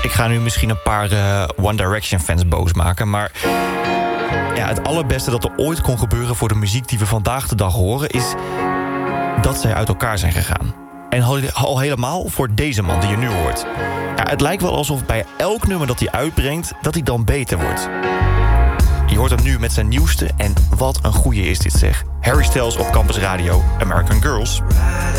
ik ga nu misschien een paar One Direction fans boos maken, maar ja, het allerbeste dat er ooit kon gebeuren voor de muziek die we vandaag de dag horen is dat zij uit elkaar zijn gegaan. En al helemaal voor deze man die je nu hoort. Ja, het lijkt wel alsof bij elk nummer dat hij uitbrengt, dat hij dan beter wordt. Je hoort hem nu met zijn nieuwste en wat een goeie is dit zeg. Harry Styles op Campus Radio, American Girls.